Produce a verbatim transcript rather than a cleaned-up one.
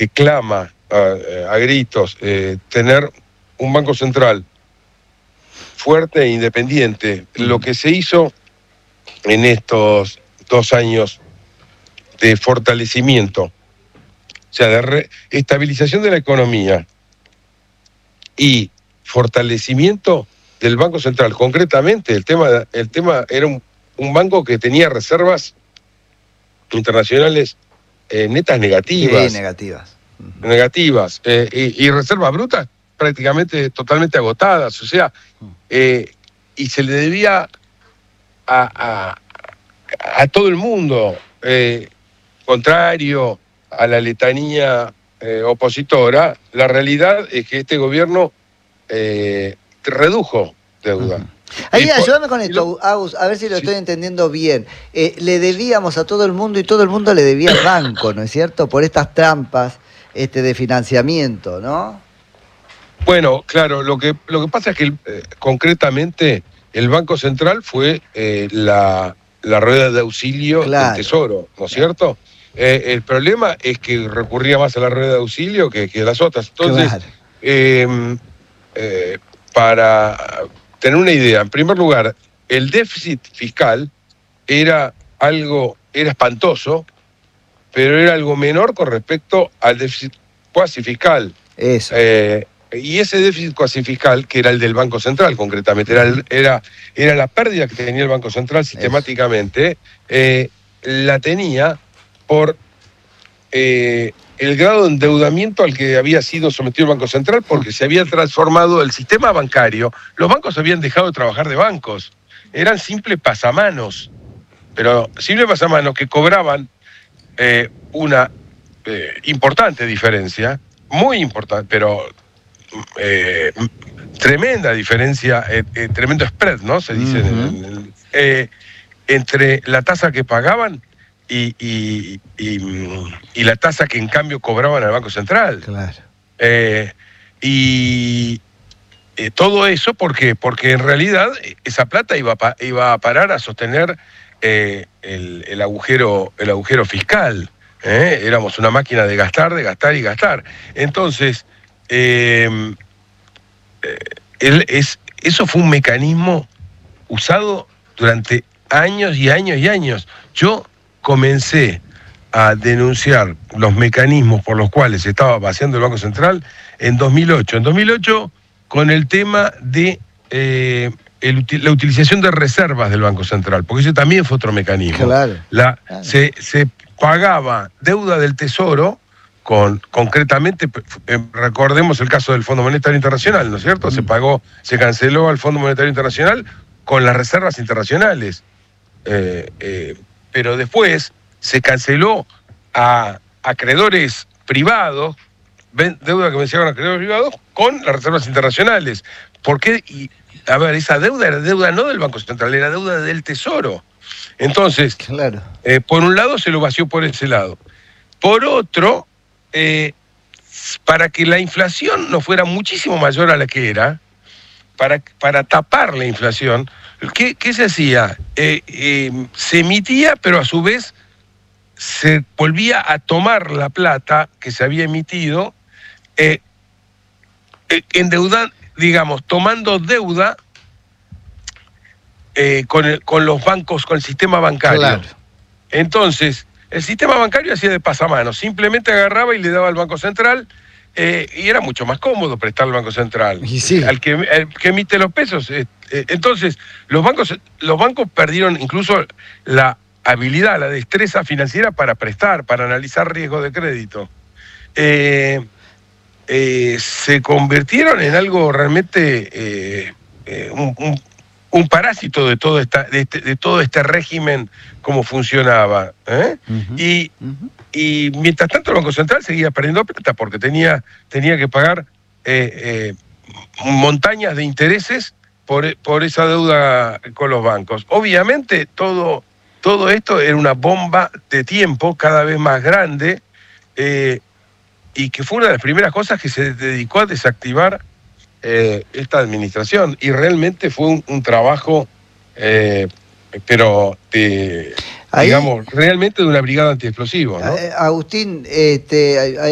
que clama a, a gritos eh, tener un Banco Central fuerte e independiente. Mm. Lo que se hizo en estos dos años de fortalecimiento, o sea, de re estabilización de la economía y fortalecimiento del Banco Central, concretamente el tema, el tema era un, un banco que tenía reservas internacionales eh, netas negativas. Sí, negativas. Uh-huh. Negativas. Eh, y, y reservas brutas prácticamente totalmente agotadas. O sea, eh, y se le debía a, a, a todo el mundo, eh, contrario a la letanía eh, opositora, la realidad es que este gobierno eh, redujo deuda. Uh-huh. Ahí, ayúdame con esto, Agus, a ver si lo sí. estoy entendiendo bien. Eh, le debíamos a todo el mundo y todo el mundo le debía al banco, ¿no es cierto? Por estas trampas este, de financiamiento, ¿no? Bueno, claro, lo que, lo que pasa es que eh, concretamente el Banco Central fue eh, la, la rueda de auxilio claro. del Tesoro, ¿no es cierto? Eh, el problema es que recurría más a la rueda de auxilio que, que a las otras. Entonces, claro. eh, eh, para tener una idea, en primer lugar, el déficit fiscal era algo, era espantoso, pero era algo menor con respecto al déficit cuasi fiscal. Eso. Eh, y ese déficit cuasi fiscal, que era el del Banco Central concretamente, era, el, era, era la pérdida que tenía el Banco Central sistemáticamente, eh, la tenía por eh, el grado de endeudamiento al que había sido sometido el Banco Central, porque se había transformado el sistema bancario. Los bancos habían dejado de trabajar de bancos, eran simples pasamanos, pero simples pasamanos que cobraban eh, una eh, importante diferencia, muy importante, pero eh, tremenda diferencia, eh, eh, tremendo spread, ¿no? Se dice, uh-huh. en, en, eh, entre la tasa que pagaban Y, y, y, y la tasa que en cambio cobraban al Banco Central. Claro. Eh, y eh, todo eso, ¿por qué? Porque en realidad esa plata iba a, iba a parar a sostener eh, el, el, agujero, el agujero fiscal. ¿eh? Éramos una máquina de gastar, de gastar y gastar. Entonces, eh, él es, eso fue un mecanismo usado durante años y años y años. Yo comencé a denunciar los mecanismos por los cuales se estaba vaciando el Banco Central en dos mil ocho. En dos mil ocho, con el tema de eh, el, la utilización de reservas del Banco Central, porque ese también fue otro mecanismo. Claro. La, claro. Se, se pagaba deuda del Tesoro, con concretamente, eh, recordemos el caso del Fondo Monetario Internacional, ¿no es cierto? Mm. Se pagó, se canceló al Fondo Monetario Internacional con las reservas internacionales. Eh, eh, pero después se canceló a acreedores privados, deuda que vencieron a acreedores privados, con las reservas internacionales. ¿Por qué? Y, a ver, esa deuda era deuda no del Banco Central, era deuda del Tesoro. Entonces, claro. eh, por un lado se lo vació por ese lado. Por otro, eh, para que la inflación no fuera muchísimo mayor a la que era, para, para tapar la inflación, ¿Qué, ¿Qué se hacía? Eh, eh, se emitía, pero a su vez se volvía a tomar la plata que se había emitido, eh, eh, endeudan, digamos, tomando deuda eh, con, el, con los bancos, con el sistema bancario. Claro. Entonces, el sistema bancario hacía de pasamano, simplemente agarraba y le daba al Banco Central. Eh, y era mucho más cómodo prestar al Banco Central. Y sí. Al que, al que emite los pesos. Eh, eh, entonces, los bancos, los bancos perdieron incluso la habilidad, la destreza financiera para prestar, para analizar riesgo de crédito. Eh, eh, se convirtieron en algo realmente eh, eh, un, un, un parásito de todo, esta, de, este, de todo este régimen, cómo funcionaba. ¿eh? Uh-huh. Y... Uh-huh. Y mientras tanto el Banco Central seguía perdiendo plata porque tenía, tenía que pagar eh, eh, montañas de intereses por, por esa deuda con los bancos. Obviamente todo, todo esto era una bomba de tiempo cada vez más grande eh, y que fue una de las primeras cosas que se dedicó a desactivar eh, esta administración. Y realmente fue un, un trabajo, eh, pero... de Ahí, digamos, realmente de una brigada antiexplosivo, ¿no? Agustín, este,